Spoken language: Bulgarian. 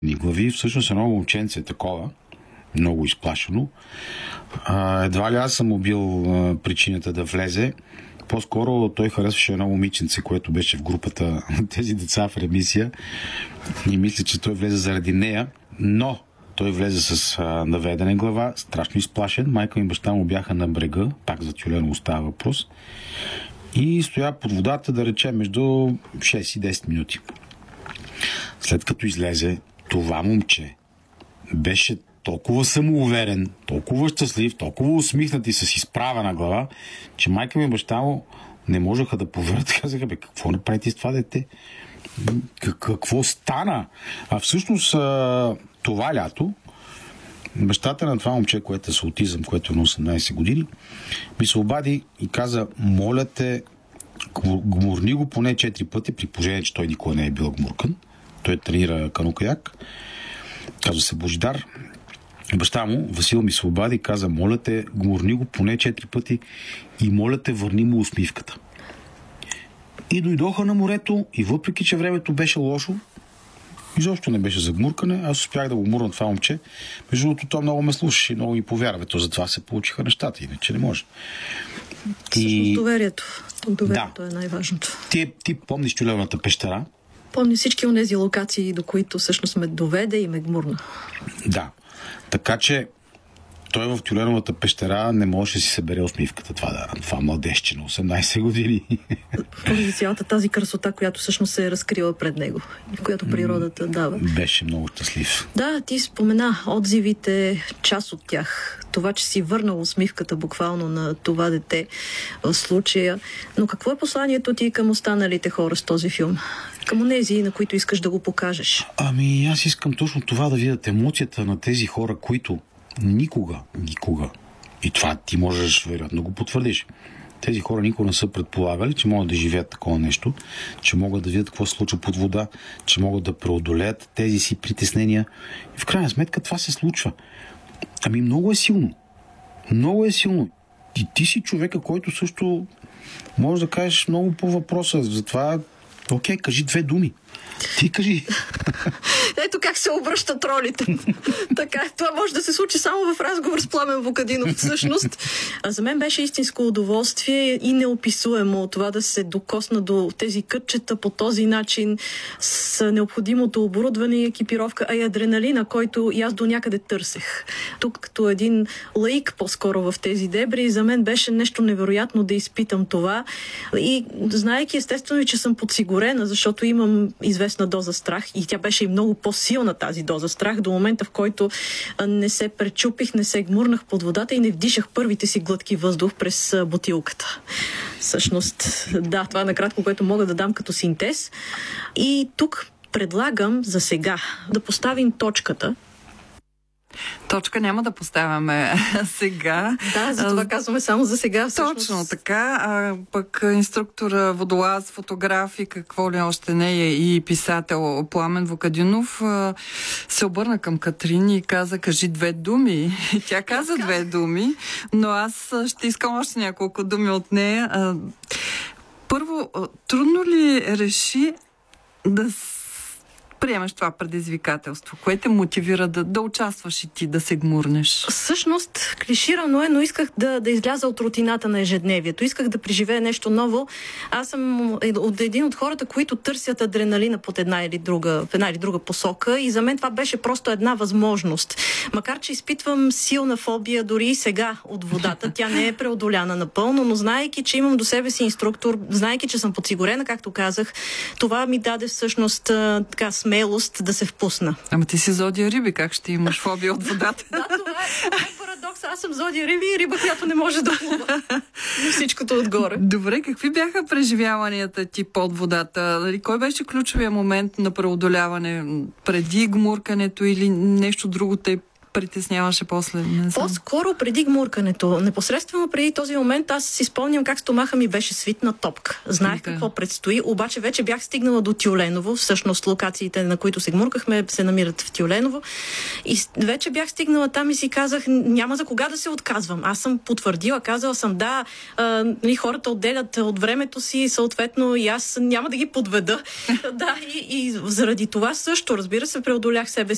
глави. Всъщност едно момченце е такова, много изплашено. Едва ли аз съм му бил причината да влезе. По-скоро той харесваше едно момиченце, което беше в групата на тези деца в ремисия. И мисля, че той влезе заради нея. Но той влезе с наведена глава, страшно изплашен. Майка и баща му бяха на брега, пак за тюлено остава въпрос. И стоя под водата, да речем, между 6 и 10 минути. След като излезе, това момче беше толкова самоуверен, толкова щастлив, толкова усмихнат и с изправена глава, че майка ми и баща му не можеха да поверят. Казаха, какво направите с това дете? Какво стана? А всъщност това лято бащата на това момче, което е с аутизъм, което е на 18 години, ми се обади и каза, моля те, гмурни го поне 4 пъти, при положение, че той никога не е бил гмуркан. Той тренира кано-каяк. Казва се Божидар. Баща му, Васил, ми се обади и каза, моля те, гмурни го поне 4 пъти и моля те, върни му усмивката. И дойдоха на морето и въпреки, че времето беше лошо, изобщо не беше за гмуркане, аз успях да го гмурна това момче. Между другото, то много ме слушаше и много ми повярва. То затова се получиха нещата, иначе не може. Всъщност доверието. Доверието е най-важното. Ти помниш Тюленовата пещера? Помни всички от тези локации, до които всъщност ме доведе и ме гмурна. Да. Така че той в Тюленовата пещера не може да си събере усмивката. Това младежче на 18 години. Поради цялата тази красота, която всъщност се е разкрила пред него, която природата дава. Беше много щастлив. Да, ти спомена отзивите, част от тях. Това, че си върнал усмивката буквално на това дете в случая. Но какво е посланието ти към останалите хора с този филм? Към онези, на които искаш да го покажеш? Аз искам точно това да видят емоцията на тези хора, които никога, и това ти можеш вероятно да го потвърдиш, тези хора никога не са предполагали, че могат да живеят такова нещо, че могат да видят какво се случва под вода, че могат да преодолеят тези си притеснения. И в крайна сметка това се случва. Много е силно. Много е силно. И ти си човека, който също може да кажеш много по въпроса. Затова, окей, кажи 2 думи. Ти кажи. Ето как се обръщат ролите. Така, това може да се случи само в разговор с Пламен Вукадинов, всъщност. За мен беше истинско удоволствие и неописуемо това да се докосна до тези кътчета по този начин с необходимото оборудване и екипировка, а и адреналина, който и аз до някъде търсех. Тук като един лаик по-скоро в тези дебри, за мен беше нещо невероятно да изпитам това. И знаейки естествено, че съм подсигурена, защото имам известна доза страх и тя беше и много по-силна тази доза страх до момента, в който не се пречупих, не се гмурнах под водата и не вдишах първите си глътки въздух през бутилката. Всъщност, да, това е накратко, което мога да дам като синтез. И тук предлагам за сега да поставим точката. Точка няма да поставяме сега. Да, за това казваме само за сега. Всъщност. Точно така. Пък инструктор, водолаз, фотограф и какво ли още не е и писател Пламен Вукадинов се обърна към Катрин и каза, кажи 2 думи. Тя каза 2 думи, но аз ще искам още няколко думи от нея. Първо, трудно ли реши да приемаш това предизвикателство, което те мотивира да участваш и ти, да се гмурнеш? Всъщност, клиширано е, но исках да изляза от рутината на ежедневието. Исках да преживея нещо ново. Аз съм един от хората, които търсят адреналина под в една или друга посока и за мен това беше просто една възможност. Макар че изпитвам силна фобия дори и сега от водата. Тя не е преодоляна напълно, но знаейки, че имам до себе си инструктор, знаейки, че съм подсигурена, както казах, това ми даде всъщност така смелост да се впусна. Ама ти си зодия риби, как ще имаш фобия от водата? Да, това е парадокс. Аз съм зодия риби и риба, която не може да плува. Но всичкото отгоре. Добре, какви бяха преживяванията ти под водата? Кой беше ключовия момент на преодоляване? Преди гмуркането или нещо друго те притесняваше после? По-скоро преди гмуркането. Непосредствено преди този момент аз си спомням как стомаха ми беше свитна топка. Знаех какво предстои, обаче вече бях стигнала до Тюленово. Всъщност локациите, на които се гмуркахме, се намират в Тюленово. И вече бях стигнала там и си казах, няма за кога да се отказвам. Аз съм потвърдила, казала съм да, хората отделят от времето си, съответно и аз няма да ги подведа. Да, и заради това също, разбира се, преодолях себе си